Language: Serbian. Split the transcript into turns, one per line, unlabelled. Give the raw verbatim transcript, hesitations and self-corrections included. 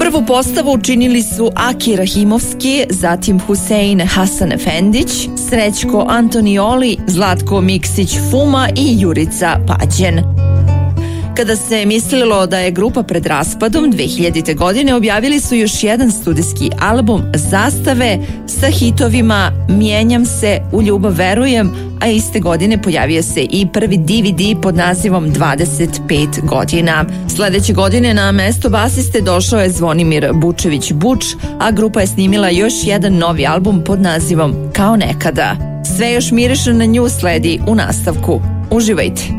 Prvu postavu učinili su Aki Rahimovski, zatim Husein Hasanefendić, Srećko Antonioli, Zlatko Miksić-Fuma i Jurica Pađen. Kada se mislilo da je grupa pred raspadom, dve hiljadite. godine objavili su još jedan studijski album Zastave sa hitovima Mijenjam se, U ljubav verujem, a iste godine pojavio se i prvi D V D pod nazivom dvadeset pet godina. Sledeće godine na mesto basiste došao je Zvonimir Bučević-Buč, a grupa je snimila još jedan novi album pod nazivom Kao nekada. Sve još miriše na nju sledi u nastavku. Uživajte!